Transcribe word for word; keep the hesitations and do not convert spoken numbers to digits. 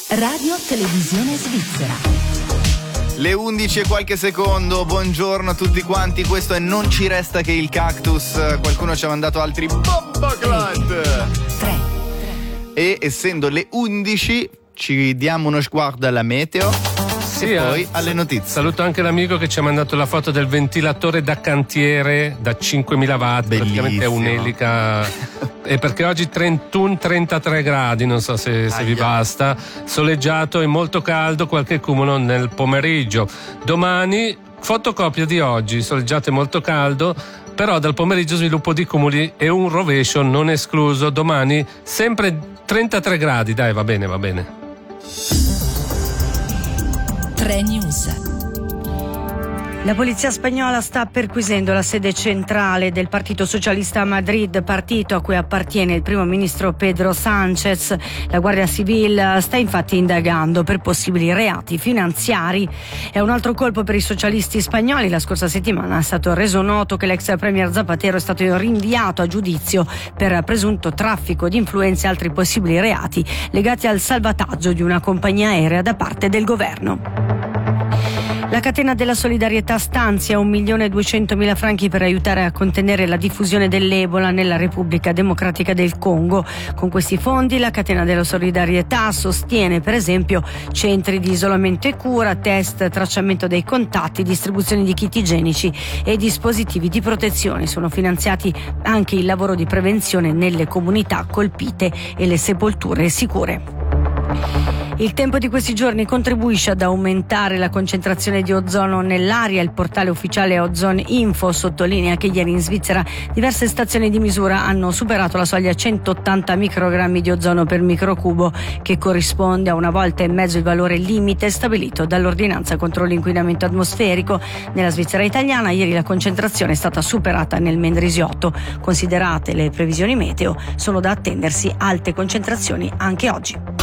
Radio Televisione Svizzera. Le undici e qualche secondo, buongiorno a tutti quanti, questo è Non ci resta che il cactus, qualcuno ci ha mandato altri Bombaclat. Tre. E essendo le undici ci diamo uno sguardo alla meteo sì, e poi eh, alle notizie. Saluto anche l'amico che ci ha mandato la foto del ventilatore da cantiere da cinquemila watt, bellissimo. praticamente è un'elica. E perché oggi trentuno trentatré gradi, non so se, se vi basta, soleggiato e molto caldo, qualche cumulo nel pomeriggio. Domani, fotocopia di oggi, soleggiato e molto caldo, però dal pomeriggio sviluppo di cumuli e un rovescio non escluso. Domani sempre trentatré gradi, dai, va bene, va bene. Tre News. La polizia spagnola sta perquisendo la sede centrale del Partito Socialista a Madrid, partito a cui appartiene il primo ministro Pedro Sánchez. La Guardia Civile sta infatti indagando per possibili reati finanziari. È un altro colpo per i socialisti spagnoli. La scorsa settimana è stato reso noto che l'ex premier Zapatero è stato rinviato a giudizio per presunto traffico di influenze e altri possibili reati legati al salvataggio di una compagnia aerea da parte del governo. La catena della solidarietà stanzia un milione duecentomila franchi per aiutare a contenere la diffusione dell'Ebola nella Repubblica Democratica del Congo. Con questi fondi la catena della solidarietà sostiene per esempio centri di isolamento e cura, test, tracciamento dei contatti, distribuzione di kit igienici e dispositivi di protezione. Sono finanziati anche il lavoro di prevenzione nelle comunità colpite e le sepolture sicure. Il tempo di questi giorni contribuisce ad aumentare la concentrazione di ozono nell'aria. Il portale ufficiale Ozone Info sottolinea che ieri in Svizzera diverse stazioni di misura hanno superato la soglia centottanta microgrammi di ozono per microcubo, che corrisponde a una volta e mezzo il valore limite stabilito dall'ordinanza contro l'inquinamento atmosferico. Nella Svizzera italiana ieri la concentrazione è stata superata nel Mendrisiotto. Considerate le previsioni meteo, sono da attendersi alte concentrazioni anche oggi.